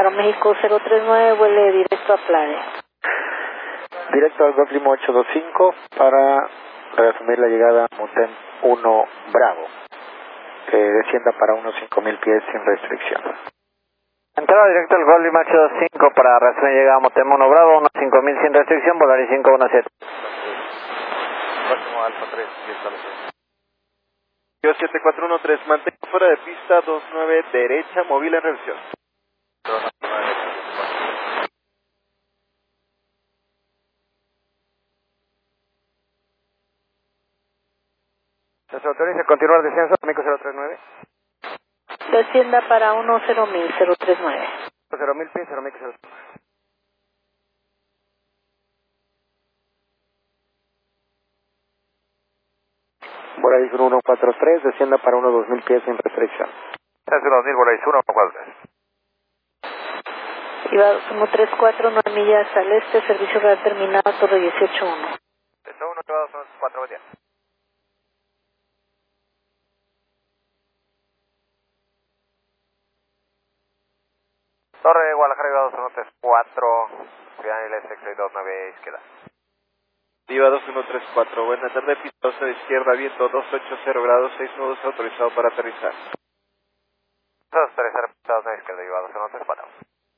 Viva México 039, vuele directo a Playa. Directo al Golf Lima 825 para resumir la llegada a Montem 1 Bravo. Que descienda para unos 5,000 pies sin restricción. Entrada directa al Golf Lima 825 para resumir llegada a Montem 1 Bravo, unos 5,000 sin restricción, Volaris 517. Próximo Alfa 3, 7413, mantenga fuera de pista 29 derecha, móvil en revisión. Se autoriza continuar descenso, México 039. Descienda para 10,000, 039. 0,000 pies, 0,000 pies. Volaris 1143, descienda para unos 2,000 pies sin restricción. 2000, Volaris 143. Viva 134, 9 millas al este, servicio real terminado, Torre 181. Desde 1, 2, 4, buen día. Torre Guadalajara, Viva 2134, Ciudad del Este, 29 izquierda. Viva 2134, buena tarde, pista 12 de izquierda, viento 280 grados, 6 nudos autorizado para aterrizar. 230, pista 12 de izquierda, Viva 2134.